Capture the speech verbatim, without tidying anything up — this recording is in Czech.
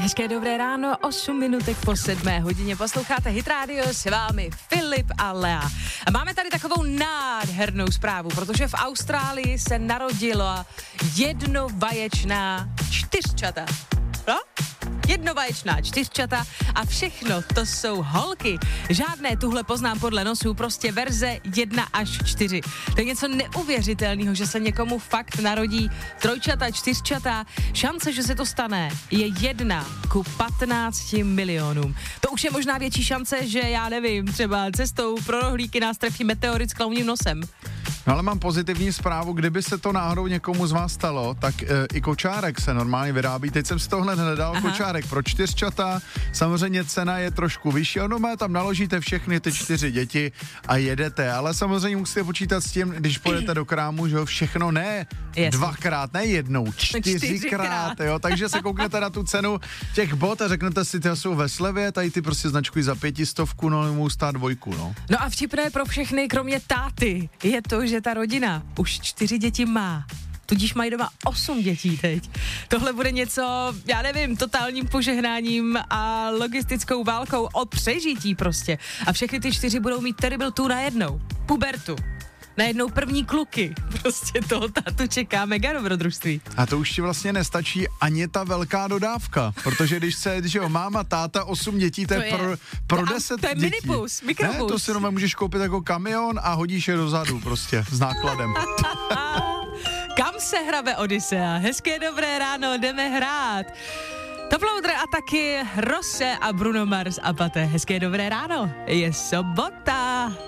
Hezké dobré ráno, osm minutek po sedmé hodině. Posloucháte Hit Radio, s vámi Filip a Lea. A máme tady takovou nádhernou zprávu, protože v Austrálii se narodila jednovaječná čtyřčata. No? Jednovaječná čtyřčata a všechno to jsou holky. Žádné tuhle poznám podle nosů, prostě verze jedna až čtyři. To je něco neuvěřitelného, že se někomu fakt narodí trojčata, čtyřčata. Šance, že se to stane, je jedna ku patnácti milionům. To už je možná větší šance, že já nevím, třeba cestou pro rohlíky nás trefí meteorit s klauním nosem. No ale mám pozitivní zprávu, kdyby se to náhodou někomu z vás stalo, tak e, i kočárek se normálně vyrábí. Teď jsem si tohle hledal, Aha. kočárek pro čtyřčata, samozřejmě cena je trošku vyšší, ono má tam naložíte všechny ty čtyři děti a jedete, ale samozřejmě musíte počítat s tím, když půjdete do krámu, že jo, všechno ne Jasně. dvakrát, ne jednou, čtyřikrát, jo, takže se kouknete na tu cenu těch bot a řeknete si, ty jsou ve slevě, tady ty prostě značkují za pětistovku, no nemůžu stát dvojku, no. No a vtipné pro všechny, kromě táty, je to, že ta rodina už čtyři děti má. Tudíž mají doma osm dětí teď. Tohle bude něco, já nevím, totálním požehnáním a logistickou válkou o přežití prostě. A všechny ty čtyři budou mít terrible two najednou. Pubertu. Najednou první kluky. Prostě toho tátu čeká mega dobrodružství. A to už ti vlastně nestačí ani ta velká dodávka, protože když se, že jo, máma, táta, osm dětí, to, to je pro, pro deset to je dětí. minibus, mikrobus. Ne, to si jenom můžeš koupit jako kamion a hodíš je dozadu prostě s nákladem. Kam se hrabe Odisea? Hezké dobré ráno, jdeme hrát. Toploudr a taky Rose a Bruno Mars a Paté. Hezké dobré ráno, je sobota.